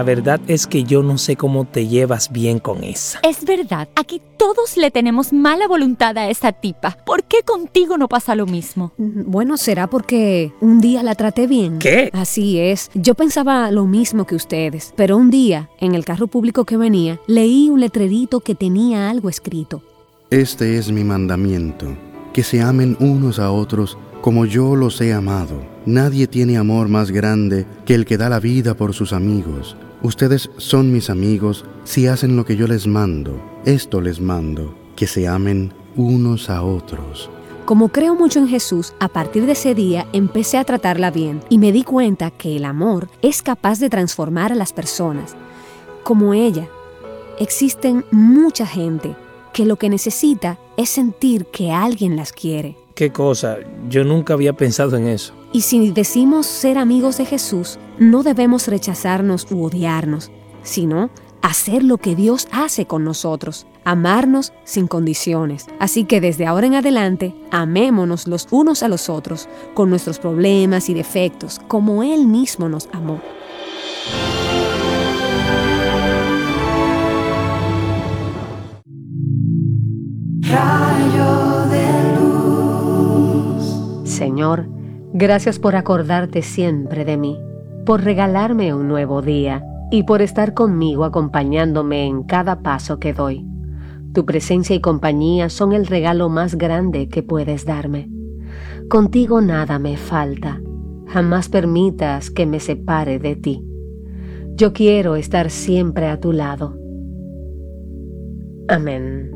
La verdad es que yo no sé cómo te llevas bien con esa. Es verdad, aquí todos le tenemos mala voluntad a esa tipa. ¿Por qué contigo no pasa lo mismo? Bueno, será porque un día la traté bien. ¿Qué? Así es. Yo pensaba lo mismo que ustedes, pero un día, en el carro público que venía, leí un letrerito que tenía algo escrito. Este es mi mandamiento, que se amen unos a otros como yo los he amado. Nadie tiene amor más grande que el que da la vida por sus amigos. Ustedes son mis amigos si hacen lo que yo les mando. Esto les mando, que se amen unos a otros. Como creo mucho en Jesús, a partir de ese día empecé a tratarla bien y me di cuenta que el amor es capaz de transformar a las personas. Como ella, existen mucha gente que lo que necesita es sentir que alguien las quiere. ¿Qué cosa? Yo nunca había pensado en eso. Y si decimos ser amigos de Jesús, no debemos rechazarnos u odiarnos, sino hacer lo que Dios hace con nosotros, amarnos sin condiciones. Así que desde ahora en adelante, amémonos los unos a los otros, con nuestros problemas y defectos, como Él mismo nos amó. Rayo de luz. Señor, gracias por acordarte siempre de mí, por regalarme un nuevo día y por estar conmigo acompañándome en cada paso que doy. Tu presencia y compañía son el regalo más grande que puedes darme. Contigo nada me falta. Jamás permitas que me separe de ti. Yo quiero estar siempre a tu lado. Amén.